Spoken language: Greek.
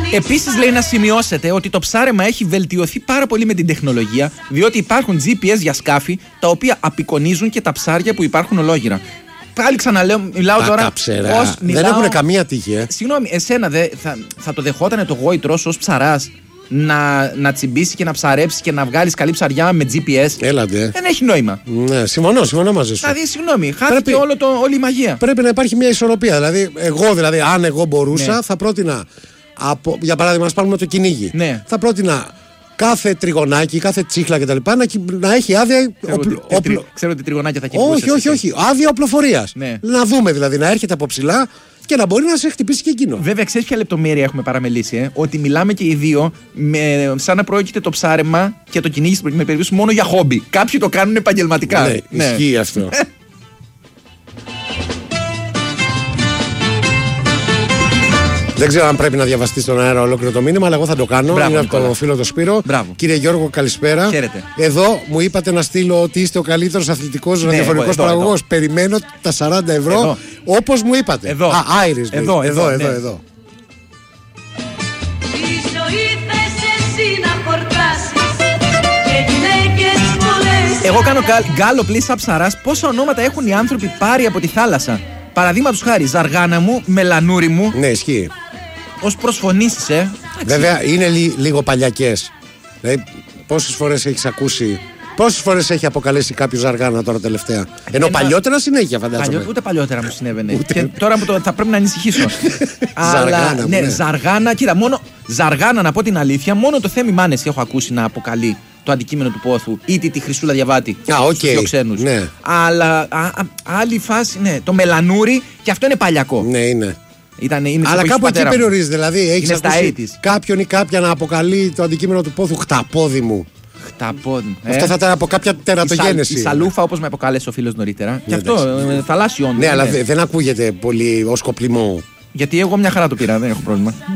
Επίσης, λέει να σημειώσετε ότι το ψάρεμα έχει βελτιωθεί πάρα πολύ με την τεχνολογία, διότι υπάρχουν GPS για σκάφη τα οποία απεικονίζουν και τα ψάρια που υπάρχουν ολόγυρα. Πάλι ξαναλέω, μιλάω τώρα. Καψερά. Δεν έχουν καμία τύχη, Συγγνώμη, εσένα θα το δεχότανε το γόητρος ως ψαράς να τσιμπήσει και να ψαρέψει και να βγάλεις καλή ψαριά με GPS? Έλατε. Δεν έχει νόημα. Ναι, συμφωνώ μαζί σου. Δηλαδή, συγγνώμη, χάθηκε όλη η μαγεία. Πρέπει να υπάρχει μια ισορροπία. Δηλαδή, αν εγώ μπορούσα, θα πρότεινα. Για παράδειγμα, να πάρουμε το κυνήγι. Ναι. Θα πρότεινα κάθε τριγωνάκι, κάθε τσίχλα κτλ. Να έχει άδεια. Ξέρω ότι τριγωνάκια θα κυνηγούσε. Όχι. Άδεια οπλοφορίας. Ναι. Να δούμε δηλαδή, να έρχεται από ψηλά και να μπορεί να σε χτυπήσει και εκείνο. Βέβαια, ξέρεις ποια λεπτομέρεια έχουμε παραμελήσει? Ότι μιλάμε και οι δύο σαν να πρόκειται το ψάρεμα και το κυνήγι στην περίπτωση μόνο για χόμπι. Κάποιοι το κάνουν επαγγελματικά. Ναι, ισχύει αυτό. Δεν ξέρω αν πρέπει να διαβαστεί στον αέρα ολόκληρο το μήνυμα, αλλά εγώ θα το κάνω. Μπράβο, είναι από το φίλο το Σπύρο. Μπράβο. Κύριε Γιώργο, καλησπέρα. Χαίρετε. Εδώ μου είπατε να στείλω ότι είστε ο καλύτερος αθλητικός ραδιοφωνικός παραγωγός. Περιμένω τα 40 ευρώ όπως μου είπατε. Εδώ. Άιρις. Εδώ. Εγώ κάνω γκάλο πλήσα ψαράς. Πόσα ονόματα έχουν οι άνθρωποι πάρει από τη θάλασσα? Παραδείγματος χάρη, Ζαργάνα μου, Μελανούρη μου. Ναι, ισχύει. Ως προσφωνήσεις, Βέβαια είναι λίγο παλιακές. Δηλαδή, πόσες φορές έχεις ακούσει, πόσες φορές έχει αποκαλέσει κάποιο Ζαργάνα τώρα τελευταία? Ενώ παλιότερα συνέχεια, φαντάζομαι. Ούτε παλιότερα μου συνέβαινε. Και τώρα θα πρέπει να ανησυχήσω. Ζαργάνα. Ναι, Ζαργάνα, κοίτα, μόνο Ζαργάνα, να πω την αλήθεια, μόνο το Θέμη Μάνεση έχω ακούσει να αποκαλεί το αντικείμενο του πόθου ή τη Χρυσούλα Διαβάτη στους φιλοξένους. Ναι. Αλλά άλλη φάση, ναι, το Μελανούρι, και αυτό είναι παλιακό. Ναι, είναι. Αλλά κάπου εκεί περιορίζεται. Δηλαδή, έχεις ακούσει στα κάποιον ή κάποια να αποκαλεί το αντικείμενο του πόθου χταπόδι μου? Χταπόδι. Αυτό θα ήταν από κάποια τερατογένεση. Η σαλούφα, όπως με αποκάλεσε ο φίλος νωρίτερα. Και αυτό θαλάσσιο όνομα. Ναι, αλλά δεν ακούγεται πολύ ως κοπλιμό. Γιατί εγώ μια χαρά το πήρα, δεν έχω πρόβλημα.